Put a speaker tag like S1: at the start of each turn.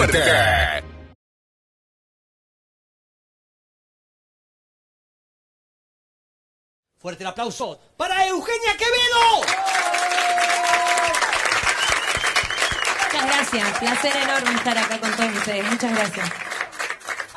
S1: Norte.
S2: Fuerte el aplauso para Eugenia Quevedo.
S3: Muchas gracias, placer enorme estar acá con todos ustedes. Muchas gracias.